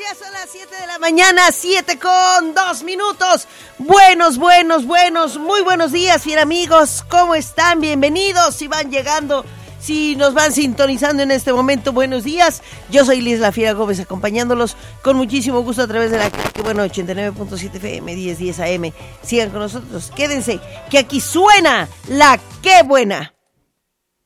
Ya son las 7 de la mañana, 7:02. Buenos, muy buenos días, fiel amigos. ¿Cómo están? Bienvenidos. Si van llegando, si nos van sintonizando en este momento, buenos días. Yo soy Liz La Fiera Gómez, acompañándolos con muchísimo gusto a través de la 89.7 FM, 1010 AM. Sigan con nosotros, quédense, que aquí suena la Qué Buena.